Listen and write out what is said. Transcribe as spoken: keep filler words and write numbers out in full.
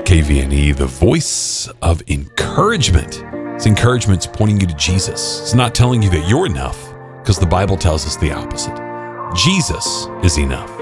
K V N E, the voice of encouragement. It's encouragement's pointing you to Jesus. It's not telling you that you're enough, because the Bible tells us the opposite. Jesus is enough.